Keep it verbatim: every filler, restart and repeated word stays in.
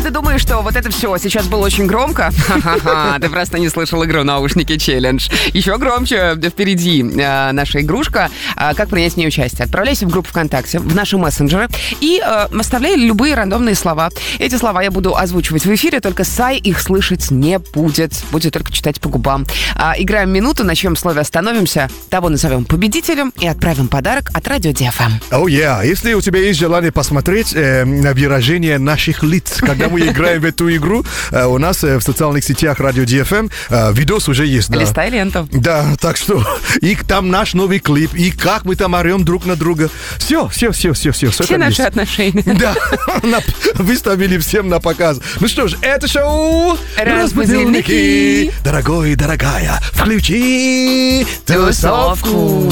ты думаешь, что вот это все сейчас было очень громко? Ха-ха-ха, ты просто не слышал игру «Наушники челлендж». Еще громче впереди э, наша игрушка. Э, как принять в ней участие? Отправляйся в группу ВКонтакте, в наши мессенджеры и э, оставляй любые рандомные слова. Эти слова я буду озвучивать в эфире, только Сай их слышать не будет. Будет только читать по губам. Э, играем минуту, на чьем слове остановимся, того назовем победителем и отправим подарок от Радио ди эф эм. Oh yeah. Если у тебя есть желание посмотреть э, на выражение наших лиц, когда мы играем в эту игру, э, у нас э, в социальных сетях Радио ди эф эм э, видос уже есть. Да. Листай ленту. Да, так что и там наш новый клип, и как мы там орем друг на друга. Все, все, все, все, все. Все наши есть. Отношения. Да, выставили всем на показ. Ну что ж, это шоу «Разбудильники». Дорогой, дорогая, включи тусовку.